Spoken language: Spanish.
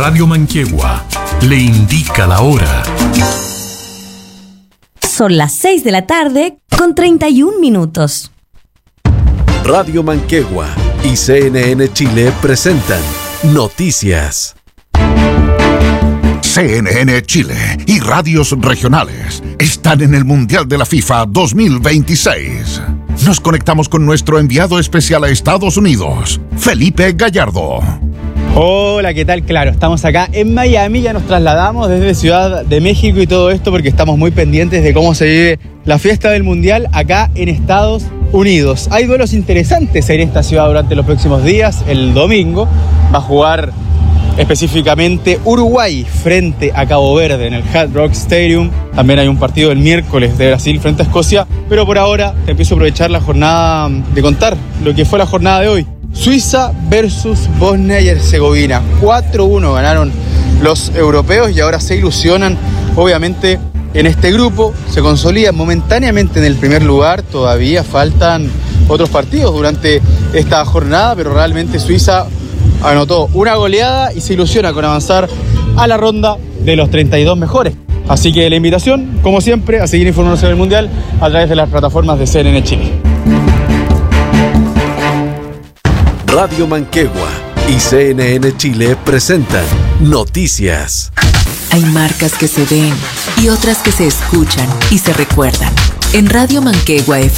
Radio Manquehue le indica la hora. Son las 6 de la tarde con 31 minutos. Radio Manquehue y CNN Chile presentan Noticias. CNN Chile y radios regionales están en el Mundial de la FIFA 2026. Nos conectamos con nuestro enviado especial a Estados Unidos, Felipe Gallardo. Hola, ¿qué tal? Claro, estamos acá en Miami, ya nos trasladamos desde Ciudad de México y todo esto porque estamos muy pendientes de cómo se vive la fiesta del Mundial acá en Estados Unidos. Hay duelos interesantes en esta ciudad durante los próximos días. El domingo va a jugar específicamente Uruguay frente a Cabo Verde en el Hard Rock Stadium. También hay un partido el miércoles de Brasil frente a Escocia, pero por ahora te empiezo a aprovechar la jornada de contar lo que fue la jornada de hoy. Suiza versus Bosnia y Herzegovina. 4-1 ganaron los europeos y ahora se ilusionan, obviamente, en este grupo. Se consolidan momentáneamente en el primer lugar. Todavía faltan otros partidos durante esta jornada, pero realmente Suiza anotó una goleada y se ilusiona con avanzar a la ronda de los 32 mejores. Así que la invitación, como siempre, a seguir informándose del Mundial a través de las plataformas de CNN Chile. Radio Manquehue y CNN Chile presentan Noticias. Hay marcas que se ven y otras que se escuchan y se recuerdan. En Radio Manquehue